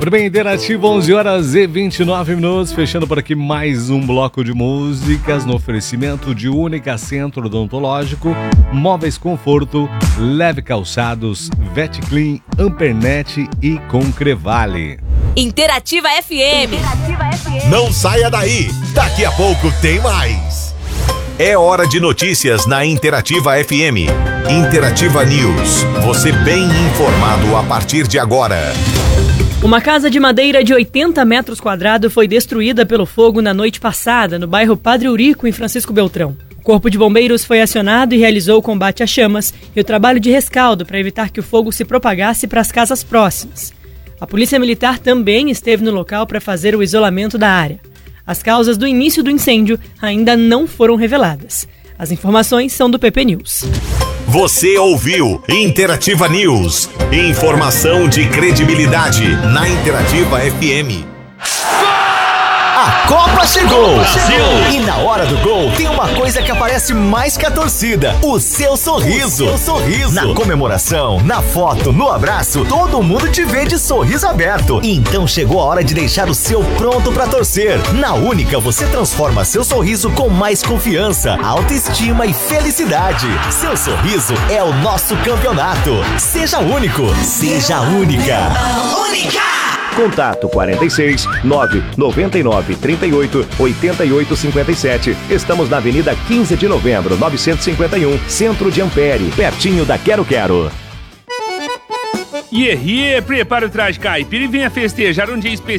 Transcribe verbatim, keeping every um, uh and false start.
Muito bem, Interativo, onze horas e vinte e nove minutos, fechando por aqui mais um bloco de músicas no oferecimento de Única Centro Odontológico, Móveis Conforto, Leve Calçados, VetClean, Ampernet e Concrevale. Interativa F M. Interativa F M. Não saia daí, daqui a pouco tem mais. É hora de notícias na Interativa F M. Interativa News, você bem informado a partir de agora. Uma casa de madeira de oitenta metros quadrados foi destruída pelo fogo na noite passada, no bairro Padre Eurico, em Francisco Beltrão. O Corpo de Bombeiros foi acionado e realizou o combate às chamas e o trabalho de rescaldo para evitar que o fogo se propagasse para as casas próximas. A Polícia Militar também esteve no local para fazer o isolamento da área. As causas do início do incêndio ainda não foram reveladas. As informações são do P P News. Você ouviu Interativa News. Informação de credibilidade na Interativa F M. A Copa chegou! Brasil! E na hora do gol tem uma coisa que aparece mais que a torcida: o seu sorriso. O seu sorriso. Na comemoração, na foto, no abraço, todo mundo te vê de sorriso aberto. Então chegou a hora de deixar o seu pronto pra torcer. Na Única você transforma seu sorriso com mais confiança, autoestima e felicidade. Seu sorriso é o nosso campeonato. Seja único, seja única. Única! Contato quarenta e seis, nove noventa e nove, trinta e oito, oitenta e oito, cinquenta e sete. Estamos na Avenida quinze de Novembro, novecentos e cinquenta e um, Centro de Ampere, pertinho da Quero Quero. Iê, iê, prepara o traje caipira e venha festejar um dia especial